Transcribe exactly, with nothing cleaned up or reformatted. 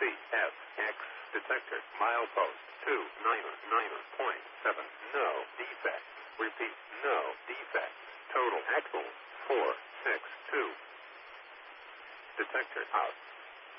F X detector milepost two nine nine point seven. No defects. Repeat, no defects. Total axle four six two. Detector out.